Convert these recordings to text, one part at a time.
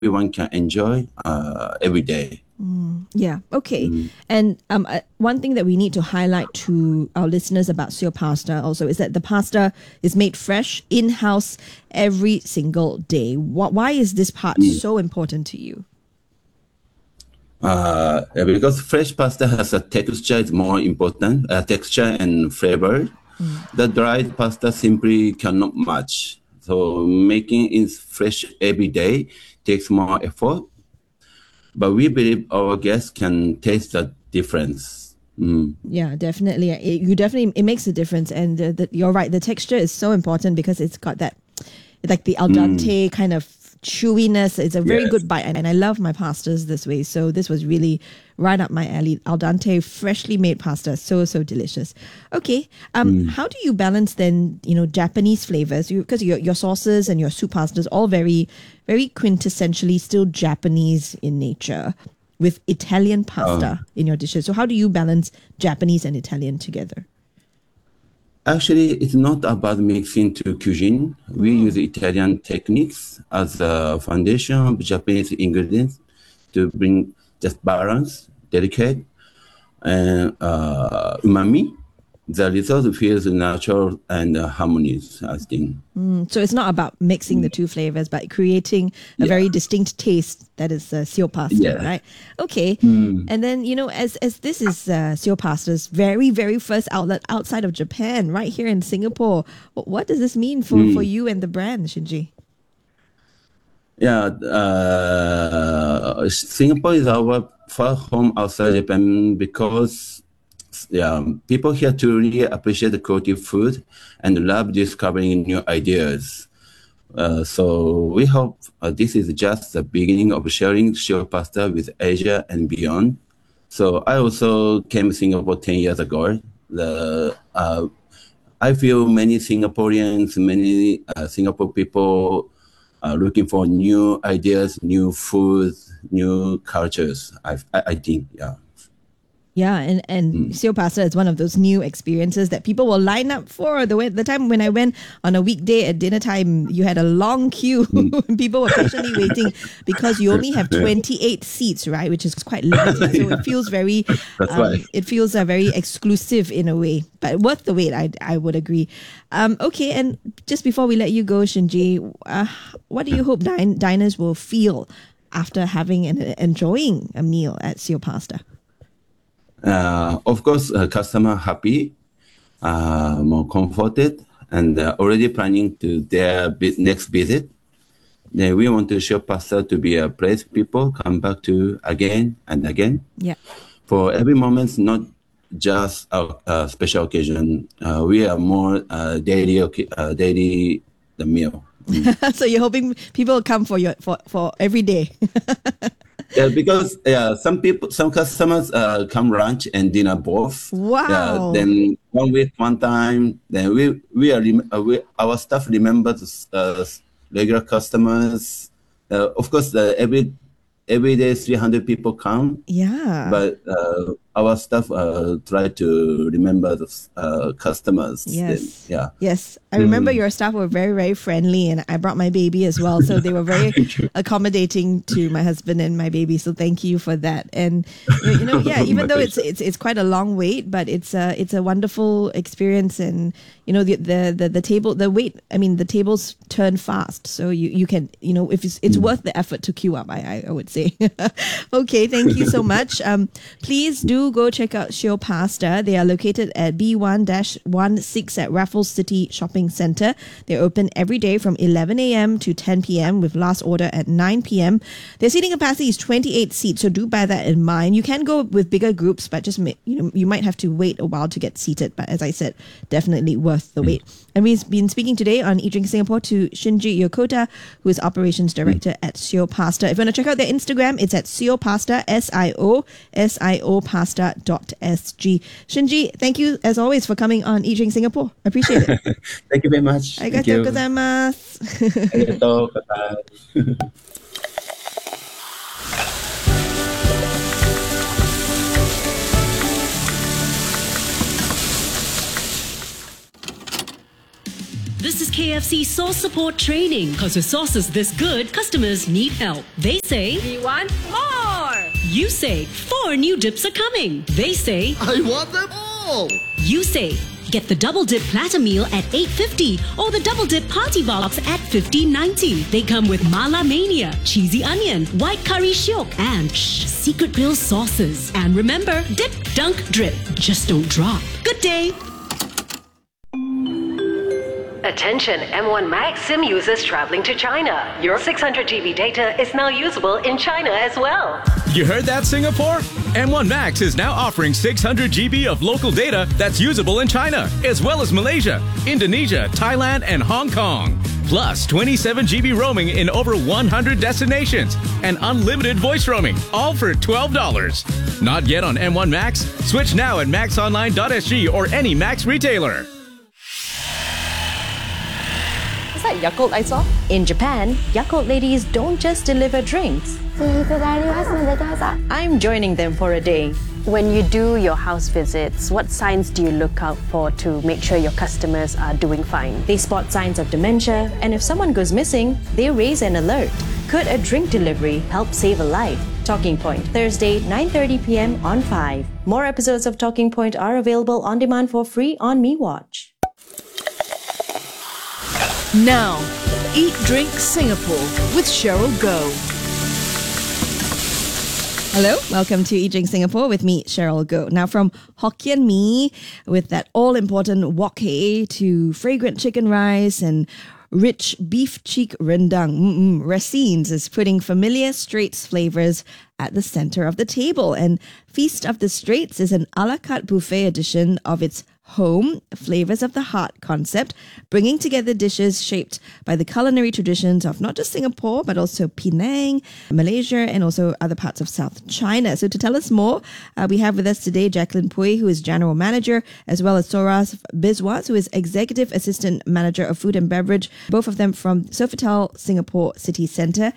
everyone can enjoy every day. Yeah. Okay. And one thing that we need to highlight to our listeners about Sio Pasta also is that the pasta is made fresh in-house every single day. Why is this part so important to you? Because fresh pasta has a texture is more important, texture and flavor. The dried pasta simply cannot match. So making it fresh every day takes more effort. But we believe our guests can taste the difference. Yeah, definitely. It makes a difference, and you're right. The texture is so important because it's got that, like the al dente kind of chewiness. It's a very good bite, and I love my pastas this way. So this was really right up my alley. Al dente, freshly made pasta, so delicious. Okay, how do you balance then? Japanese flavors, because your sauces and your soup pastas all very quintessentially still Japanese in nature, with Italian pasta in your dishes. So how do you balance Japanese and Italian together? Actually, it's not about mixing two cuisine. We use Italian techniques as a foundation of Japanese ingredients to bring just balance, delicate, and umami. The result feels natural and harmonious, I think. So it's not about mixing the two flavors, but creating a very distinct taste that is Sio pasta, right? Okay. And then, as this is Sio pasta's very, very first outlet outside of Japan, right here in Singapore, what does this mean for you and the brand, Shinji? Yeah, Singapore is our first home outside Japan because people here truly appreciate the quality food and love discovering new ideas. So we hope this is just the beginning of sharing Sio pasta with Asia and beyond. So I also came to Singapore 10 years ago. I feel many Singaporeans, many Singapore people are looking for new ideas, new food, new cultures, I think, yeah. Yeah, and Sio pasta is one of those new experiences that people will line up for. The time when I went on a weekday at dinner time, you had a long queue. People were patiently waiting because you only have 28 seats, right? Which is quite limited. So it feels very, it feels very exclusive in a way, but worth the wait. I would agree. Okay, and just before we let you go, Shinji, what do you hope diners will feel after having and enjoying a meal at Sio pasta? Of course, customer happy, more comforted, and already planning to their next visit. Then we want to Sio pasta to be a place people come back to again and again. Yeah. For every moment, not just a special occasion. We are more daily the meal. So you're hoping people will come for every day. Yeah, because some customers come lunch and dinner both. Wow. Then 1 week, one time. Then our staff remembers regular customers. Of course, every day 300 people come. Yeah. But our staff try to remember the customers. Yes. Then, yeah. Yes. I remember your staff were very, very friendly, and I brought my baby as well. So they were very accommodating to my husband and my baby. So thank you for that. And even though it's quite a long wait, but it's a wonderful experience. And the table, the tables turn fast, so you can if it's worth the effort to queue up. I would say. Okay, thank you so much. Please do go check out Sio Pasta. They are located at B1-16 at Raffles City Shopping Centre. They're open every day from 11 a.m. to 10 p.m. with last order at 9 p.m. Their seating capacity is 28 seats, so do bear that in mind. You can go with bigger groups, but just you might have to wait a while to get seated. But as I said, definitely worth the wait. And we've been speaking today on Eat Drink Singapore to Shinji Yokota, who is Operations Director at Sio Pasta. If you want to check out their Instagram, it's at Sio Pasta, SIO pasta.sg. Shinji, thank you as always for coming on Eat Drink Singapore. I appreciate it. Thank you very much. Arigatou gozaimasu. Arigatou gozaimasu. This is KFC sauce support training. Because with sauces this good, customers need help. They say, we want more. You say, 4 new dips are coming. They say, I want them all. You say, get the double dip platter meal at $8.50 or the double dip party box at $15.90. They come with Mala Mania, cheesy onion, white curry shiok, and secret grill sauces. And remember, dip, dunk, drip. Just don't drop. Good day. Attention M1 Max SIM users traveling to China. Your 600 GB data is now usable in China as well. You heard that, Singapore? M1 Max is now offering 600 GB of local data that's usable in China, as well as Malaysia, Indonesia, Thailand, and Hong Kong. Plus 27 GB roaming in over 100 destinations and unlimited voice roaming, all for $12. Not yet on M1 Max? Switch now at maxonline.sg or any Max retailer. Is that Yakult I saw? In Japan, Yakult ladies don't just deliver drinks. I'm joining them for a day. When you do your house visits, what signs do you look out for to make sure your customers are doing fine? They spot signs of dementia, and if someone goes missing, they raise an alert. Could a drink delivery help save a life? Talking Point, Thursday, 9:30 p.m. on 5. More episodes of Talking Point are available on demand for free on MeWatch. Now, Eat Drink Singapore with Cheryl Goh. Hello, welcome to Eat Drink Singapore with me, Cheryl Goh. Now from Hokkien Mee with that all-important wok hei to fragrant chicken rice and rich beef cheek rendang. Racines is putting familiar Straits flavors at the center of the table. And Feast of the Straits is an a la carte buffet edition of its home Flavors of the Heart concept, bringing together dishes shaped by the culinary traditions of not just Singapore, but also Penang, Malaysia, and also other parts of South China. So to tell us more, we have with us today Jacqueline Pui, who is General Manager, as well as Soras Biswas, who is Executive Assistant Manager of Food and Beverage, both of them from Sofitel Singapore City Centre.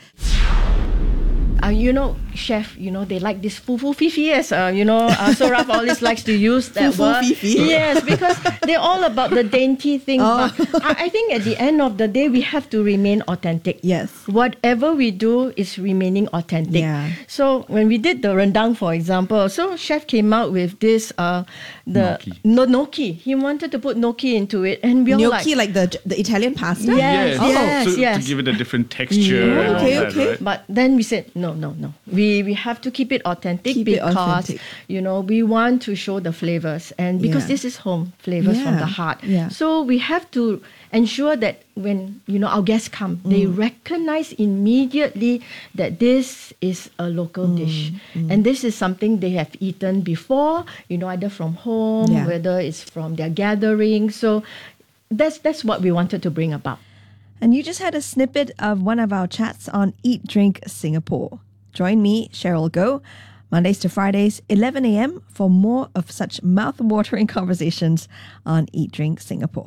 Chef, they like this fufu fifi, yes. Soraf always likes to use that fufu word. Fifi. Yes, because they're all about the dainty things. Oh. But I think at the end of the day, we have to remain authentic. Yes. Whatever we do is remaining authentic. Yeah. So when we did the rendang, for example, so chef came out with this, gnocchi. He wanted to put gnocchi into it. And we all Gnocchi, like the Italian pasta? Yes, To give it a different texture. And all that, right? But then we said, no. We have to keep it authentic because, we want to show the flavors. And because this is home, flavors from the heart. Yeah. So we have to ensure that when, our guests come, they recognize immediately that this is a local dish. And this is something they have eaten before, either from home, whether it's from their gathering. So that's what we wanted to bring about. And you just had a snippet of one of our chats on Eat Drink Singapore. Join me, Cheryl Goh, Mondays to Fridays, 11 a.m. for more of such mouth-watering conversations on Eat Drink Singapore.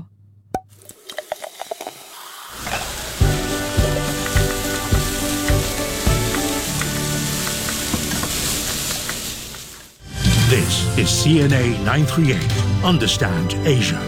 This is CNA 938. Understand Asia.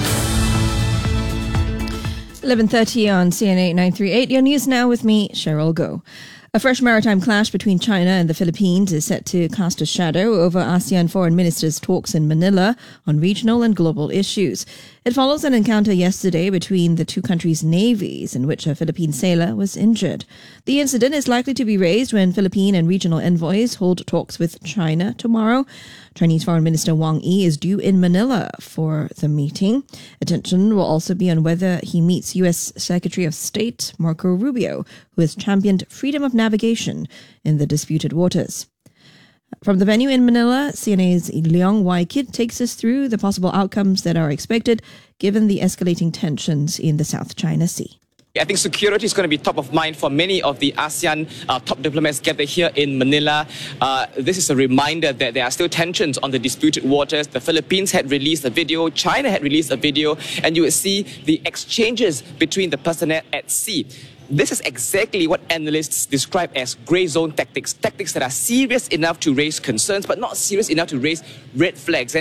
11:30 on CNA 938. Your news now with me, Cheryl Goh. A fresh maritime clash between China and the Philippines is set to cast a shadow over ASEAN foreign ministers' talks in Manila on regional and global issues. It follows an encounter yesterday between the two countries' navies in which a Philippine sailor was injured. The incident is likely to be raised when Philippine and regional envoys hold talks with China tomorrow. Chinese Foreign Minister Wang Yi is due in Manila for the meeting. Attention will also be on whether he meets U.S. Secretary of State Marco Rubio, who has championed freedom of navigation in the disputed waters. From the venue in Manila, CNA's Leong Wai Kit takes us through the possible outcomes that are expected given the escalating tensions in the South China Sea. I think security is going to be top of mind for many of the ASEAN top diplomats gathered here in Manila. This is a reminder that there are still tensions on the disputed waters. The Philippines had released a video, China had released a video, and you would see the exchanges between the personnel at sea. This is exactly what analysts describe as grey zone tactics, tactics that are serious enough to raise concerns, but not serious enough to raise red flags. And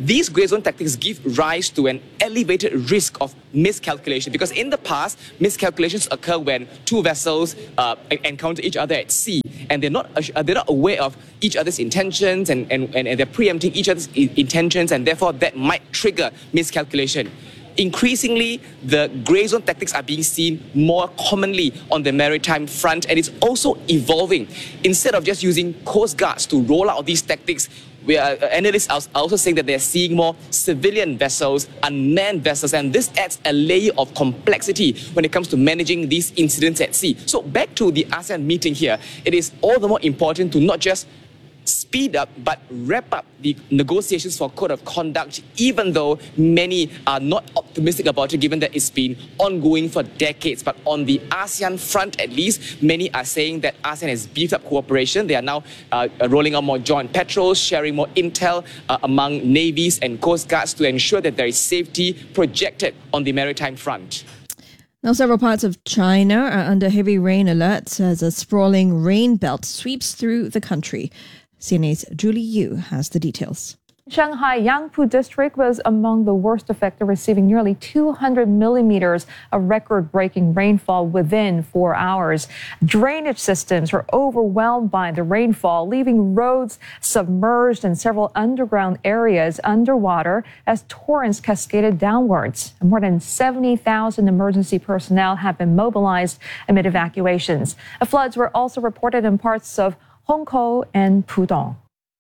these grey zone tactics give rise to an elevated risk of miscalculation, because in the past, miscalculations occur when two vessels encounter each other at sea, and they're not aware of each other's intentions, and they're preempting each other's intentions, and therefore that might trigger miscalculation. Increasingly, the grey zone tactics are being seen more commonly on the maritime front, and it's also evolving. Instead of just using coast guards to roll out these tactics, analysts are also saying that they're seeing more civilian vessels, unmanned vessels, and this adds a layer of complexity when it comes to managing these incidents at sea. So back to the ASEAN meeting here, it is all the more important to not just speed up but wrap up the negotiations for code of conduct, even though many are not optimistic about it, given that it's been ongoing for decades. But on the ASEAN front, at least, many are saying that ASEAN has beefed up cooperation. They are now rolling out more joint patrols, sharing more intel among navies and coast guards to ensure that there is safety projected on the maritime front. Now, several parts of China are under heavy rain alerts as a sprawling rain belt sweeps through the country. CNA's Julie Yu has the details. Shanghai Yangpu district was among the worst affected, receiving nearly 200 millimeters of record-breaking rainfall within 4 hours. Drainage systems were overwhelmed by the rainfall, leaving roads submerged and several underground areas underwater as torrents cascaded downwards. More than 70,000 emergency personnel have been mobilized amid evacuations. Floods were also reported in parts of Hongkou and Pudong.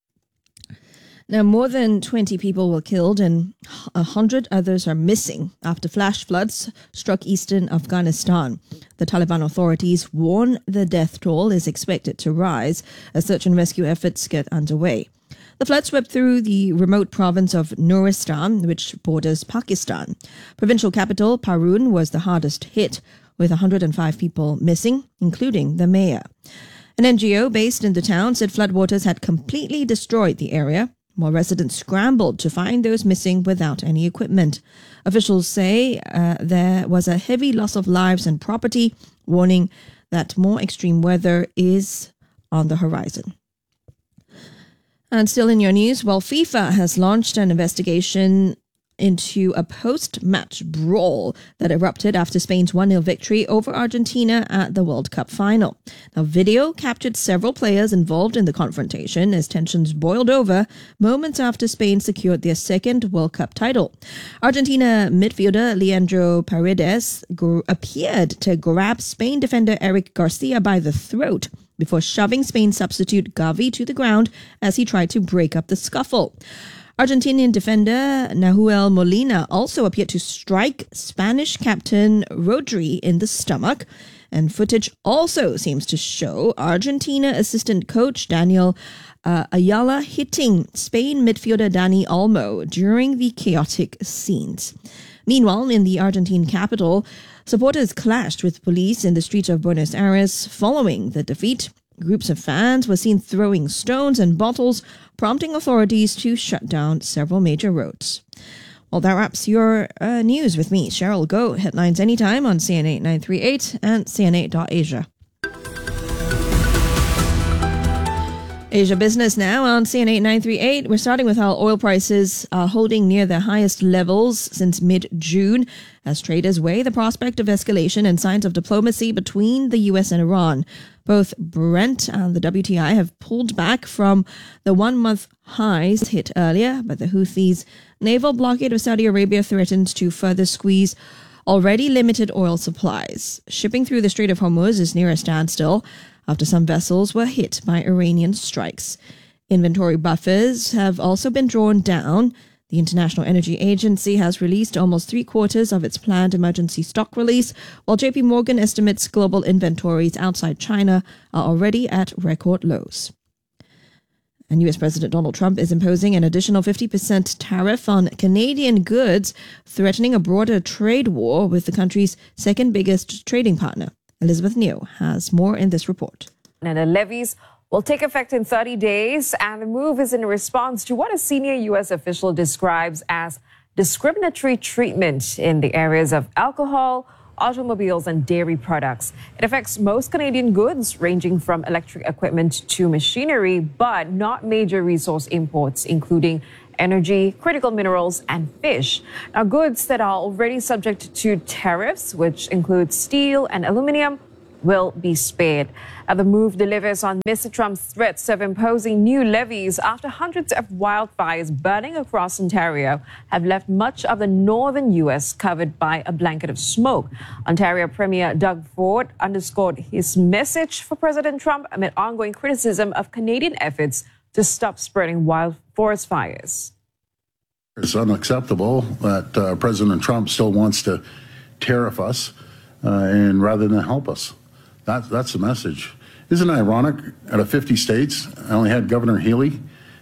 Now, more than 20 people were killed and 100 others are missing after flash floods struck eastern Afghanistan. The Taliban authorities warn the death toll is expected to rise as search and rescue efforts get underway. The flood swept through the remote province of Nuristan, which borders Pakistan. Provincial capital Parun was the hardest hit, with 105 people missing, including the mayor. An NGO based in the town said floodwaters had completely destroyed the area, while residents scrambled to find those missing without any equipment. Officials say there was a heavy loss of lives and property, warning that more extreme weather is on the horizon. And still in your news, FIFA has launched an investigation into a post-match brawl that erupted after Spain's 1-0 victory over Argentina at the World Cup final. Now, video captured several players involved in the confrontation as tensions boiled over moments after Spain secured their second World Cup title. Argentina midfielder Leandro Paredes appeared to grab Spain defender Eric Garcia by the throat before shoving Spain substitute Gavi to the ground as he tried to break up the scuffle. Argentinian defender Nahuel Molina also appeared to strike Spanish captain Rodri in the stomach, and footage also seems to show Argentina assistant coach Daniel Ayala hitting Spain midfielder Dani Olmo during the chaotic scenes. Meanwhile, in the Argentine capital, supporters clashed with police in the streets of Buenos Aires following the defeat. Groups of fans were seen throwing stones and bottles, prompting authorities to shut down several major roads. Well, that wraps your news with me, Cheryl Goh. Headlines anytime on CNA 938 and CNA.Asia. Asia Business now on CNA 938. We're starting with how oil prices are holding near their highest levels since mid-June as traders weigh the prospect of escalation and signs of diplomacy between the US and Iran. Both Brent and the WTI have pulled back from the one-month highs hit earlier, but the Houthis' naval blockade of Saudi Arabia threatens to further squeeze already limited oil supplies. Shipping through the Strait of Hormuz is near a standstill after some vessels were hit by Iranian strikes. Inventory buffers have also been drawn down. The International Energy Agency has released almost 3/4 of its planned emergency stock release, while JP Morgan estimates global inventories outside China are already at record lows. And US President Donald Trump is imposing an additional 50% tariff on Canadian goods, threatening a broader trade war with the country's second biggest trading partner. Elizabeth Neo has more in this report. And the levies will take effect in 30 days, and the move is in response to what a senior U.S. official describes as discriminatory treatment in the areas of alcohol, automobiles, and dairy products. It affects most Canadian goods, ranging from electric equipment to machinery, but not major resource imports, including energy, critical minerals, and fish. Now, goods that are already subject to tariffs, which include steel and aluminum, will be spared. The move delivers on Mr. Trump's threats of imposing new levies after hundreds of wildfires burning across Ontario have left much of the northern U.S. covered by a blanket of smoke. Ontario Premier Doug Ford underscored his message for President Trump amid ongoing criticism of Canadian efforts to stop spreading wild forest fires. It's unacceptable that President Trump still wants to tariff us and rather than help us. That's the message. Isn't it ironic? Out of 50 states, I only had Governor Healy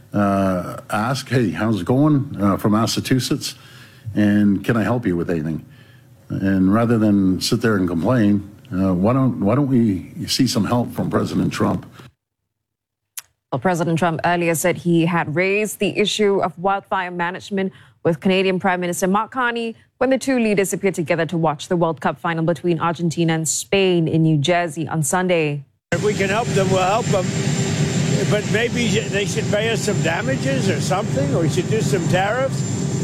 ask, hey, how's it going from Massachusetts? And can I help you with anything? And rather than sit there and complain, why don't we see some help from President Trump? Well, President Trump earlier said he had raised the issue of wildfire management with Canadian Prime Minister Mark Carney when the two leaders appeared together to watch the World Cup final between Argentina and Spain in New Jersey on Sunday. If we can help them, we'll help them. But maybe they should pay us some damages or something, or we should do some tariffs.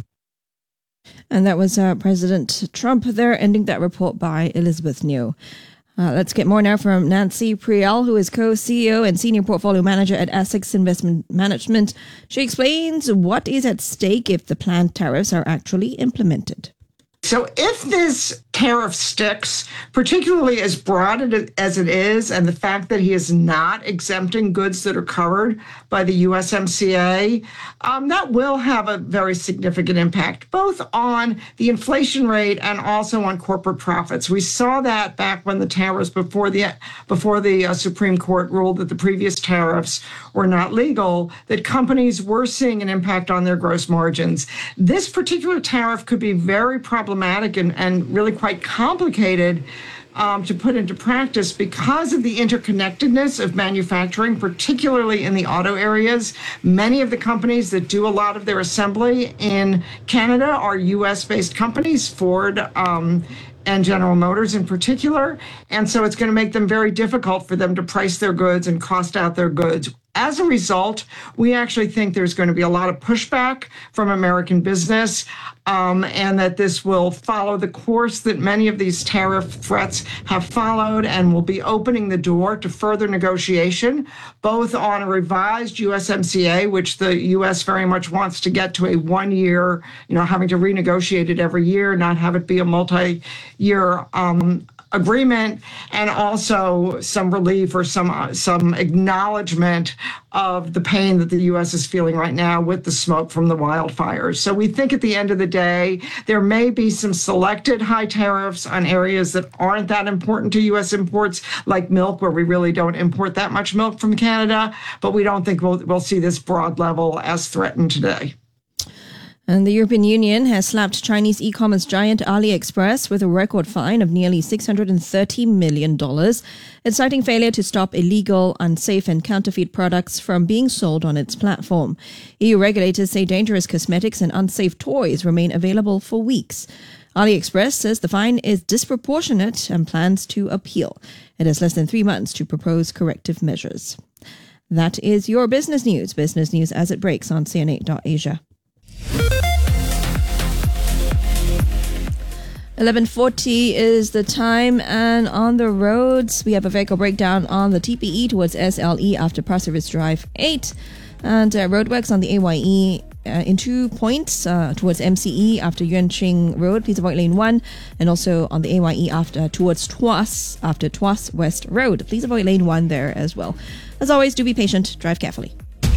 And that was President Trump there, ending that report by Elizabeth New. Let's get more now from Nancy Priel, who is co-CEO and senior portfolio manager at Essex Investment Management. She explains what is at stake if the planned tariffs are actually implemented. So if this tariff sticks, particularly as broad as it is, and the fact that he is not exempting goods that are covered by the USMCA, that will have a very significant impact, both on the inflation rate and also on corporate profits. We saw that back when the tariffs, before the Supreme Court ruled that the previous tariffs were not legal, that companies were seeing an impact on their gross margins. This particular tariff could be very problematic and really quite complicated to put into practice because of the interconnectedness of manufacturing, particularly in the auto areas. Many of the companies that do a lot of their assembly in Canada are U.S.-based companies, Ford and General Motors in particular. And so it's going to make them very difficult for them to price their goods and cost out their goods. As a result, we actually think there's going to be a lot of pushback from American business, and that this will follow the course that many of these tariff threats have followed, and will be opening the door to further negotiation, both on a revised USMCA, which the U.S. very much wants to get to a 1 year, having to renegotiate it every year, not have it be a multi-year agreement, and also some relief or some acknowledgement of the pain that the U.S. is feeling right now with the smoke from the wildfires. So we think at the end of the day, there may be some selected high tariffs on areas that aren't that important to U.S. imports, like milk, where we really don't import that much milk from Canada, but we don't think we'll see this broad level as threatened today. And the European Union has slapped Chinese e-commerce giant AliExpress with a record fine of nearly $630 million, citing failure to stop illegal, unsafe and counterfeit products from being sold on its platform. EU regulators say dangerous cosmetics and unsafe toys remain available for weeks. AliExpress says the fine is disproportionate and plans to appeal. It has less than 3 months to propose corrective measures. That is your business news as it breaks on CNA.Asia. 11:40 is the time, and on the roads we have a vehicle breakdown on the TPE towards SLE after Pasir Ris Drive 8, and roadworks on the AYE in 2 points towards MCE after Yuan Ching Road. Please avoid lane 1, and also on the AYE towards Tuas after Tuas West Road. Please avoid lane 1 there as well. As always, do be patient, drive carefully.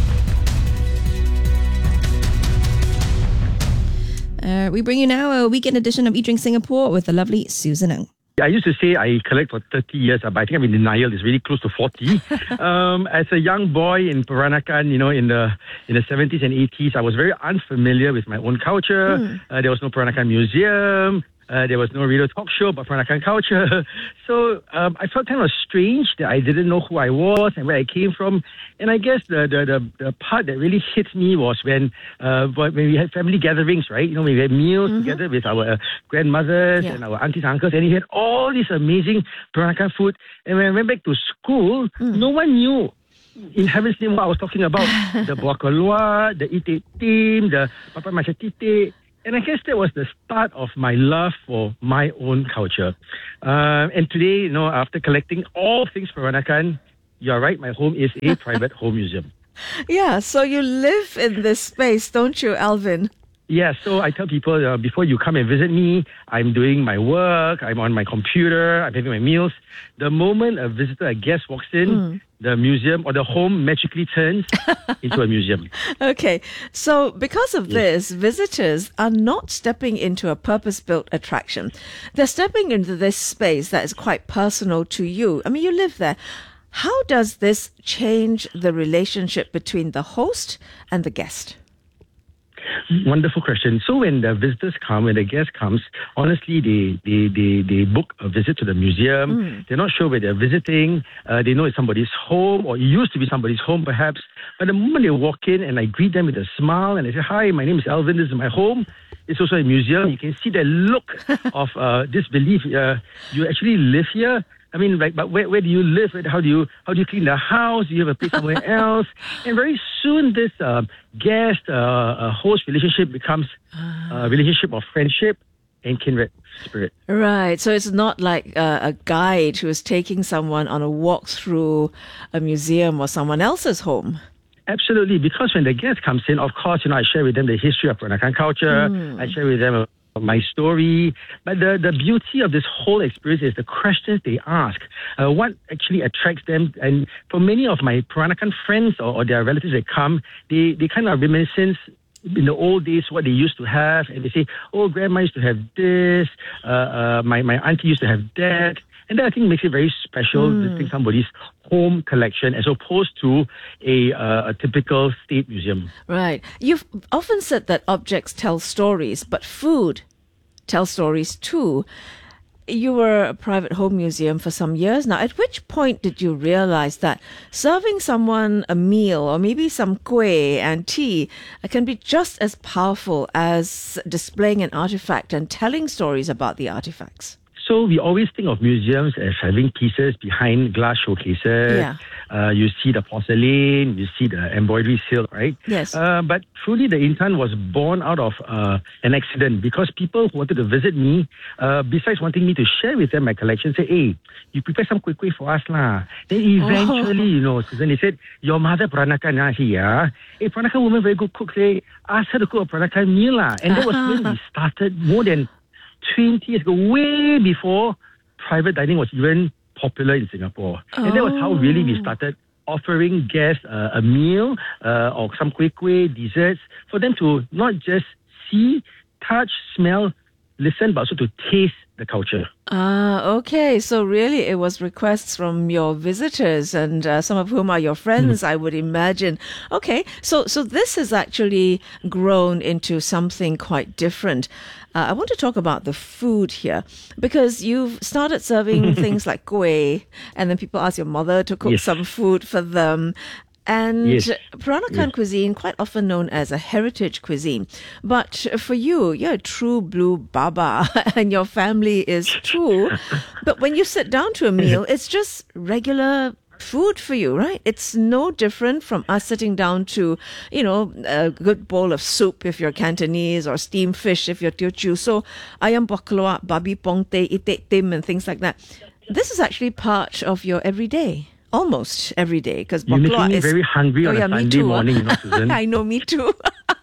We bring you now a weekend edition of Eat Drink Singapore with the lovely Susan Ng. I used to say I collect for 30 years, but I think I'm in denial. It's really close to 40. As a young boy in Peranakan, in the 70s and 80s, I was very unfamiliar with my own culture. There was no Peranakan museum. There was no radio talk show about Peranakan culture. So I felt kind of strange that I didn't know who I was and where I came from. And I guess the part that really hit me was when we had family gatherings, right? We had meals together with our grandmothers and our aunties and uncles, and we had all this amazing Peranakan food. And when I went back to school, no one knew in heaven's name what I was talking about. The buah keluak, the ite tim, the papai macam titik. And I guess that was the start of my love for my own culture. And today, after collecting all things Peranakan, you're right, my home is a private home museum. Yeah, so you live in this space, don't you, Alvin? Yeah, so I tell people, before you come and visit me, I'm doing my work, I'm on my computer, I'm having my meals. The moment a visitor, a guest walks in, the museum or the home magically turns into a museum. Okay, so because of this, visitors are not stepping into a purpose-built attraction. They're stepping into this space that is quite personal to you. I mean, you live there. How does this change the relationship between the host and the guest? Wonderful question. So when the visitors come, when the guest comes, honestly, they book a visit to the museum. They're not sure where they're visiting. They know it's somebody's home, or it used to be somebody's home, perhaps. But the moment they walk in and I greet them with a smile and I say, "Hi, my name is Alvin. This is my home." It's also a museum. You can see the look of disbelief. You actually live here. I mean, but where do you live? How do you clean the house? Do you have a place somewhere else? And very soon, this guest-host relationship becomes a relationship of friendship and kindred spirit. Right. So it's not like a guide who is taking someone on a walk through a museum or someone else's home. Absolutely, because when the guest comes in, of course, I share with them the history of Peranakan culture. I share with them my story. But the beauty of this whole experience is the questions they ask. What actually attracts them? And for many of my Peranakan friends or their relatives that come, they kind of reminiscence in the old days what they used to have. And they say, "Oh, grandma used to have this. My auntie used to have that." And that, I think, makes it very special visiting somebody's home collection as opposed to a typical state museum. Right. You've often said that objects tell stories, but food tells stories too. You were a private home museum for some years now. At which point did you realize that serving someone a meal or maybe some kueh and tea can be just as powerful as displaying an artifact and telling stories about the artifacts? So we always think of museums as having pieces behind glass showcases. Yeah. You see the porcelain, you see the embroidery silk, right? Yes. But truly the Intan was born out of an accident because people who wanted to visit me, besides wanting me to share with them my collection, say, "Hey, you prepare some kuih for us lah." Then eventually, Susan, they said, "Your mother Peranakan here. Hey, Peranakan woman very good cook. Say, ask her to cook a Peranakan meal lah." And that was when we started more than 20 years ago, way before private dining was even popular in Singapore. And that was how really we started offering guests a meal or some kuih, desserts, for them to not just see, touch, smell, listen, but also to taste the culture. Okay. So really it was requests from your visitors and some of whom are your friends, I would imagine. Okay. So this has actually grown into something quite different. I want to talk about the food here because you've started serving things like kueh and then people ask your mother to cook some food for them. And Peranakan cuisine, quite often known as a heritage cuisine. But for you, you're a true blue baba and your family is too. But when you sit down to a meal, it's just regular food for you, right? It's no different from us sitting down to, a good bowl of soup if you're Cantonese or steamed fish if you're Teochew. So ayam buah keluak, babi pongteh, itik tim and things like that. This is actually part of your everyday. Almost every day, because you're making me very hungry on a Sunday morning, Susan. I know, me too.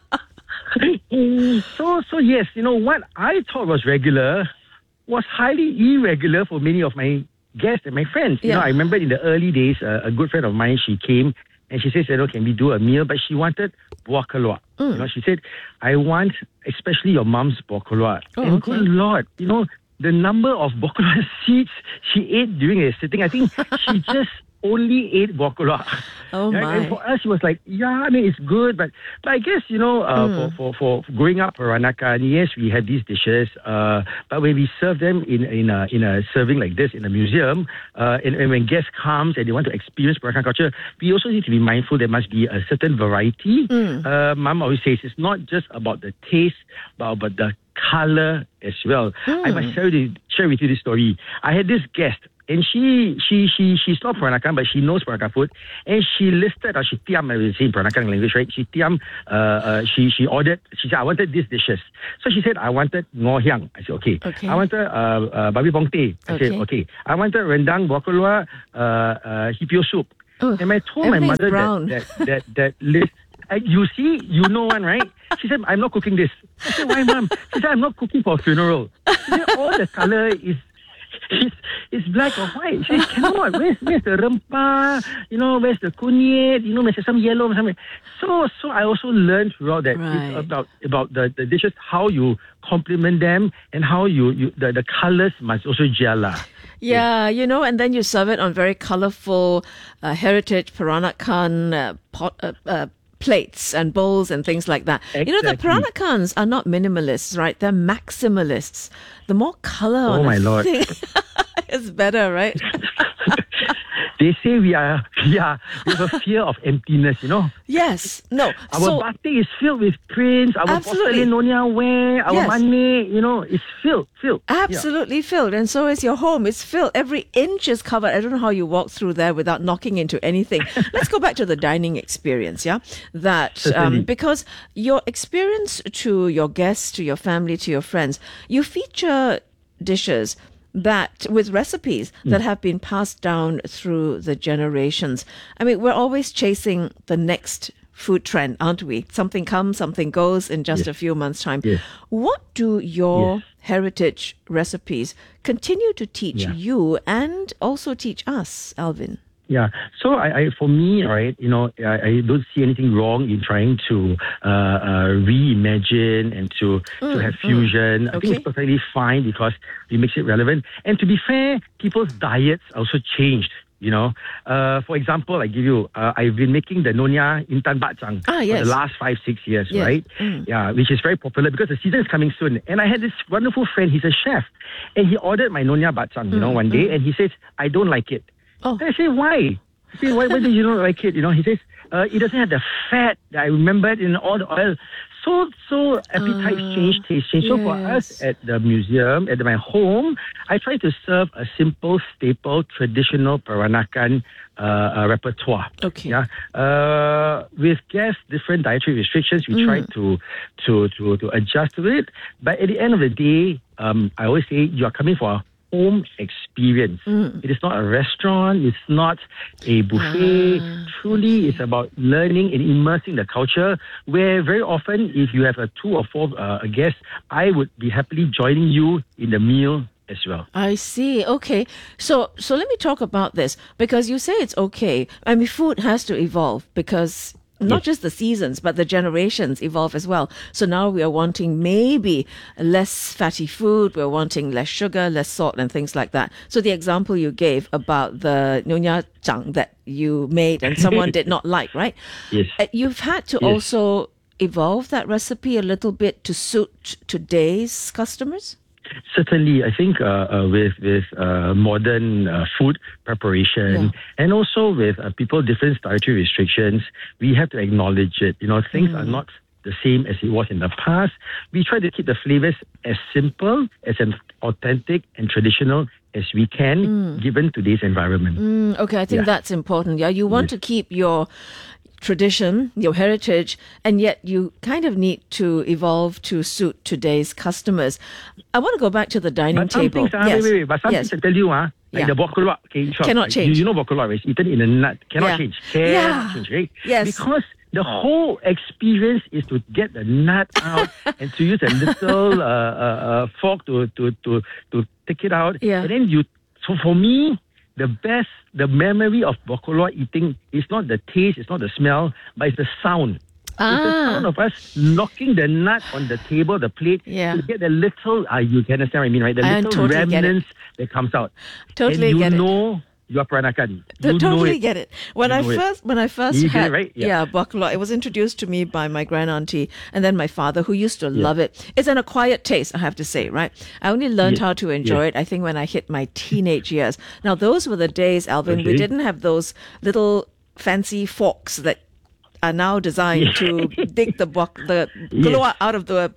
So yes, what I thought was regular was highly irregular for many of my guests and my friends. I remember in the early days, a good friend of mine, she came and she says, "Can we do a meal?" But she wanted buah keluak. She said, "I want especially your mom's buah keluak." And good Lord, the number of buah keluak seeds she ate during a sitting, I think she just only ate buah keluak. Oh my! And for us, it was like, it's good, but I guess for growing up Peranakan, yes, we had these dishes, but when we serve them in a serving like this in a museum, and when guests comes and they want to experience Peranakan culture, we also need to be mindful there must be a certain variety. Mom always says it's not just about the taste, but about the color as well. I must share with you this story. I had this guest And she saw Peranakan, but she knows Peranakan food. And she listed, or she tiam, as we say in Peranakan language, right? She tiam, she ordered, she said, I wanted these dishes. So she said, I wanted ngoh hiang. I said, okay. I wanted babi bong teh. I said, okay. I wanted rendang, buah keluar, hipio soup. And I told my mother that list. You see, you know one, right? She said, I'm not cooking this. I said, why, Mom? She said, I'm not cooking for a funeral. She said, all the color is black or white. She said, cannot. Where's the rempah? Where's the kunyit? There's some yellow. So I also learned throughout that it's about the dishes, how you complement them, and how the colors must also gel. Yeah, and then you serve it on very colorful heritage Peranakan plates and bowls and things like that. Exactly. The Peranakans are not minimalists, right? They're maximalists. The more color on a thing is better, right? They say we have a fear of emptiness, Yes. No. Our batik is filled with prints, our porcelain Nyonya ware, our money, it's filled. Absolutely filled. And so is your home. It's filled. Every inch is covered. I don't know how you walk through there without knocking into anything. Let's go back to the dining experience, yeah? That, because your experience to your guests, to your family, to your friends, you feature dishes that with recipes that have been passed down through the generations. I mean, we're always chasing the next food trend, aren't we? Something comes, something goes in just a few months' time. What do your heritage recipes continue to teach you and also teach us, Alvin? Yeah. So I for me, right, I don't see anything wrong in trying to reimagine and to have fusion. I think it's perfectly fine because it makes it relevant. And to be fair, people's diets also changed. For example, I give you, I've been making the Nyonya Intan Bacang for the last 5-6 years, right? Yeah, which is very popular because the season is coming soon. And I had this wonderful friend, he's a chef, and he ordered my Nyonya Bacang, one day, and he says, I don't like it. I say, why? I say, why do you not like it? He says, it doesn't have the fat that I remembered in all the oil. So appetite change, taste change. So for us at the museum, at my home, I try to serve a simple, staple, traditional Peranakan repertoire. Okay. Yeah. With guests, different dietary restrictions, we try to adjust to it. But at the end of the day, I always say you are coming for a home experience. It is not a restaurant. It's not a buffet. Truly, it's about learning and immersing the culture, where very often, if you have 2 or 4 guests, I would be happily joining you in the meal as well. I see. Okay. So let me talk about this, because you say it's okay. I mean, food has to evolve because not just the seasons, but the generations evolve as well. So now we are wanting maybe less fatty food. We're wanting less sugar, less salt and things like that. So the example you gave about the Nyonya Chang that you made and someone did not like, right? Yes. You've had to also evolve that recipe a little bit to suit today's customers? Certainly, I think with modern food preparation and also with people different dietary restrictions, we have to acknowledge it. Things are not the same as it was in the past. We try to keep the flavors as simple, as authentic and traditional as we can, given today's environment. Okay, I think that's important. Yeah, you want to keep your tradition, your heritage, and yet you kind of need to evolve to suit today's customers. I want to go back to the dining table. Wait. But some things I tell you, like the buah keluak, cannot change. You know buah keluak is eaten in a nut. Cannot change. Cannot change, right? Yes. Because the whole experience is to get the nut out and to use a little fork to take it out. Yeah. And then so for me, the memory of buah keluak eating is not the taste, it's not the smell, but it's the sound. It's the sound of us knocking the nut on the table, the plate, to get the little, you can understand what I mean, right? The little remnants that comes out. Totally and get it. You are Peranakan. Totally get it. When I first you had right? buah keluak, it was introduced to me by my grand-auntie and then my father, who used to love it. It's an acquired taste, I have to say, right? I only learned how to enjoy it, I think, when I hit my teenage years. Now, those were the days, Alvin, we didn't have those little fancy forks that are now designed to dig the keluak out of the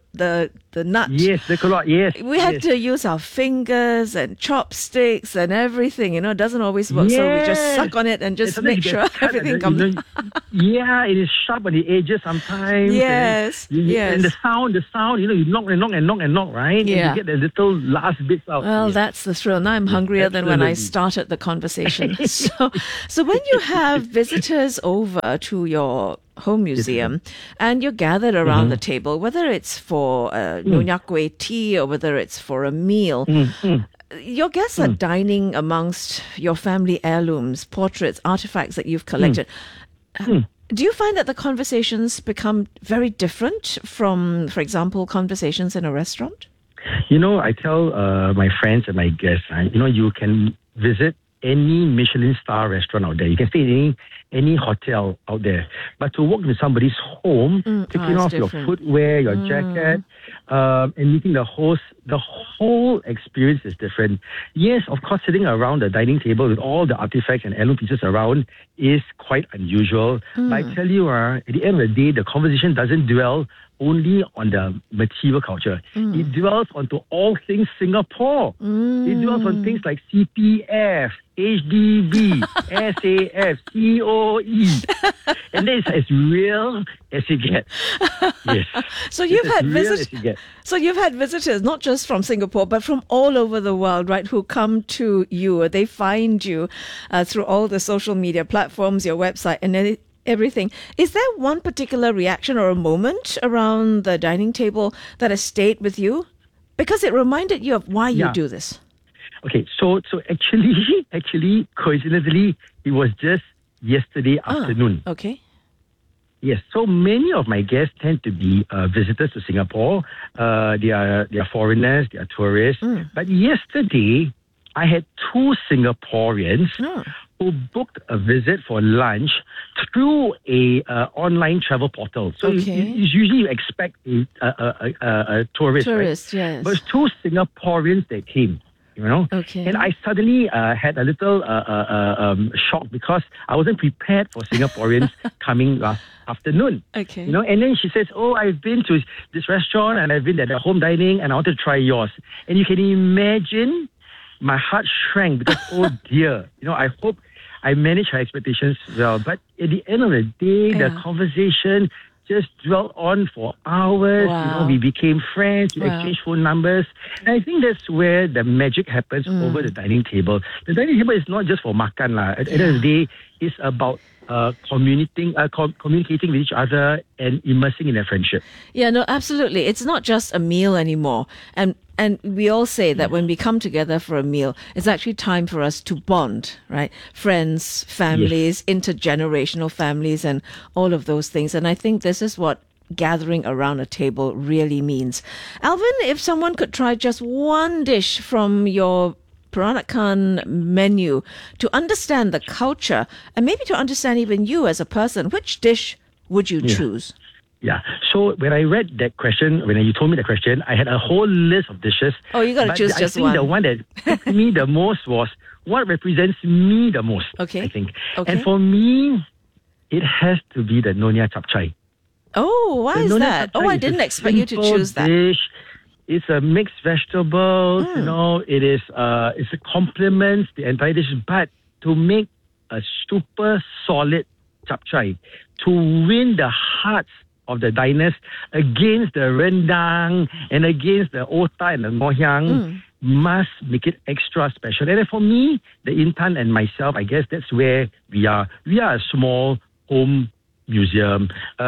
the nut. Yes, the kalot, yes. We had to use our fingers and chopsticks and everything. It doesn't always work, so we just suck on it and just make sure everything comes. Yeah, it is sharp on the edges sometimes. Yes, yes. And the sound, you knock and knock and knock and knock, right? Yeah. And you get the little last bits out. Well, that's the thrill. Now I'm hungrier than when I started the conversation. So when you have visitors over to your home museum and you're gathered around the table, whether it's for Nyonya Kueh tea or whether it's for a meal, your guests are dining amongst your family heirlooms, portraits, artifacts that you've collected. Do you find that the conversations become very different from, for example, conversations in a restaurant? I tell my friends and my guests, you can visit any Michelin star restaurant out there. You can stay in any hotel out there. But to walk into somebody's home, taking off your footwear, your jacket, and meeting the host, the whole experience is different. Yes, of course, sitting around the dining table with all the artifacts and heirloom pieces around is quite unusual. But I tell you, at the end of the day, the conversation doesn't dwell only on the material culture. It dwells onto all things Singapore. It dwells on things like CPF, HDB, SAF, COE. And that is as real as it gets. Yes. So you've had visitors, not just from Singapore, but from all over the world, right, who come to you. They find you through all the social media platforms, your website, and everything. Is there one particular reaction or a moment around the dining table that has stayed with you? Because it reminded you of why you do this. Okay, so actually, coincidentally, it was just yesterday afternoon. Okay. Yes, so many of my guests tend to be visitors to Singapore. They are foreigners, they are tourists. But yesterday, I had 2 Singaporeans who booked a visit for lunch through a online travel portal. So usually you expect a tourist, right? Yes. But it's 2 Singaporeans that came. Okay. And I suddenly had a little shock because I wasn't prepared for Singaporeans coming last afternoon. Okay. And then she says, I've been to this restaurant and I've been at the home dining and I want to try yours. And you can imagine my heart shrank because, oh dear, I hope I managed her expectations well. But at the end of the day, the conversation just dwelled on for hours. Wow. We became friends, we exchanged phone numbers. And I think that's where the magic happens over the dining table. The dining table is not just for makan. At the end of the day, it's about communicating with each other and immersing in their friendship. Yeah, no, absolutely. It's not just a meal anymore. And we all say that when we come together for a meal, it's actually time for us to bond, right? Friends, families, intergenerational families, and all of those things. And I think this is what gathering around a table really means. Alvin, if someone could try just one dish from your Peranakan menu to understand the culture and maybe to understand even you as a person, which dish would you choose? Yeah. So when I read that question, when you told me the question, I had a whole list of dishes. Oh, you got to choose just one. I think the one that picked me the most was what represents me the most. Okay. I think. Okay. And for me, it has to be the Nyonya Chapchai. Oh, why is that? Oh, I didn't expect you to choose that. Dish. It's a mixed vegetables, it is it's a complement the entire dish, but to make a super solid chapchai, to win the hearts of the diners against the rendang and against the otah and the ngoh hiang, must make it extra special. And for me, the Intan and myself, I guess that's where we are. We are a small home museum.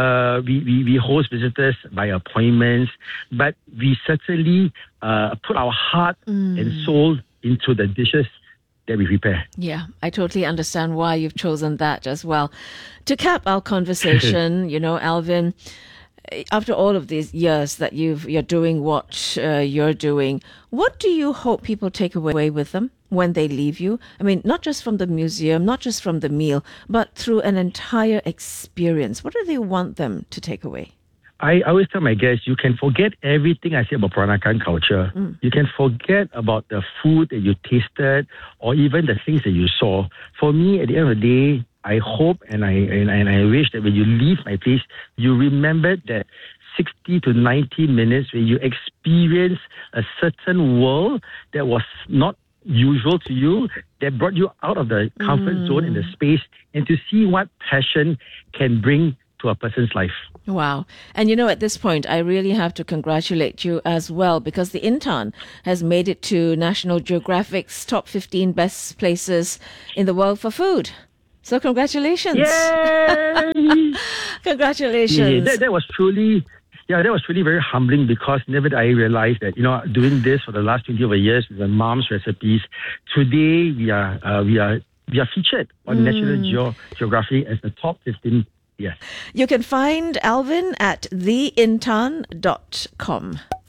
We host visitors by appointments, but we certainly put our heart and soul into the dishes that we prepare. Yeah, I totally understand why you've chosen that as well. To cap our conversation, Alvin, after all of these years that you're doing what you're doing, what do you hope people take away with them when they leave you? I mean, not just from the museum, not just from the meal, but through an entire experience. What do they want them to take away? I always tell my guests, you can forget everything I say about Peranakan culture. You can forget about the food that you tasted or even the things that you saw. For me, at the end of the day, I hope and I wish that when you leave my place, you remember that 60 to 90 minutes where you experience a certain world that was not usual to you, that brought you out of the comfort zone in the space, and to see what passion can bring to a person's life. Wow. And at this point, I really have to congratulate you as well, because the Intan has made it to National Geographic's top 15 best places in the world for food. So congratulations. Yay! Congratulations. Yeah, that was truly very humbling, because never did I realize that, doing this for the last 20 over years with my mom's recipes, today we are featured on National Geographic as the top 15. Yes. You can find Alvin at theintan.com.